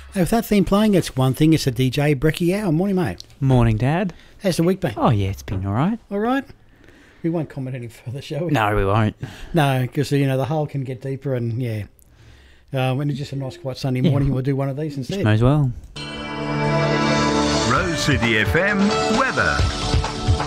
With that theme playing, it's one thing. It's a DJ Brecky Hour. Morning, mate. Morning, Dad. How's the week been? Oh, yeah, it's been all right. All right. We won't comment any further, shall we? No, we won't. No, because, the hole can get deeper and, when it's just a nice, quiet Sunday morning, we'll do one of these instead. May as well. Rose City FM weather.